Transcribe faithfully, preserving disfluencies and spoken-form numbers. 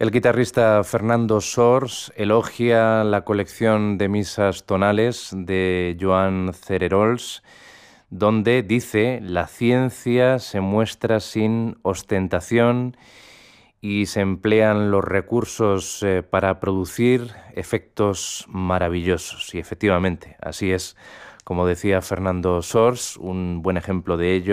El guitarrista Fernando Sors elogia la colección de misas tonales de Joan Cererols, donde dice: la ciencia se muestra sin ostentación y se emplean los recursos eh, para producir efectos maravillosos. Y efectivamente, así es, como decía Fernando Sors, un buen ejemplo de ello